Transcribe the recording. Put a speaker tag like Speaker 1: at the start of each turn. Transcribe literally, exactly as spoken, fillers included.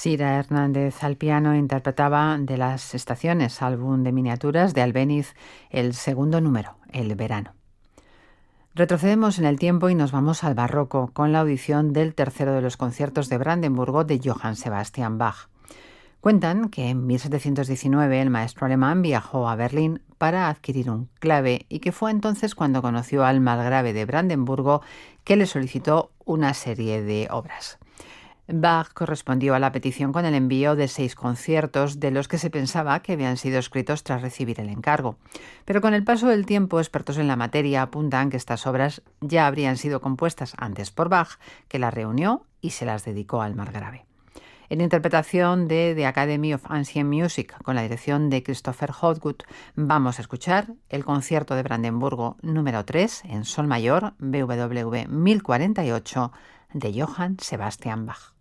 Speaker 1: Sira Hernández al piano interpretaba De las estaciones, álbum de miniaturas de Albéniz, el segundo número, El verano. Retrocedemos en el tiempo y nos vamos al barroco con la audición del tercero de los conciertos de Brandenburgo de Johann Sebastian Bach. Cuentan que en mil setecientos diecinueve el maestro alemán viajó a Berlín para adquirir un clave y que fue entonces cuando conoció al margrave de Brandenburgo, que le solicitó una serie de obras. Bach correspondió a la petición con el envío de seis conciertos de los que se pensaba que habían sido escritos tras recibir el encargo. Pero con el paso del tiempo, expertos en la materia apuntan que estas obras ya habrían sido compuestas antes por Bach, que las reunió y se las dedicó al margrave. En interpretación de The Academy of Ancient Music, con la dirección de Christopher Hogwood, vamos a escuchar el concierto de Brandenburgo número tres en sol mayor, B W V mil cuarenta y ocho, de Johann Sebastian Bach.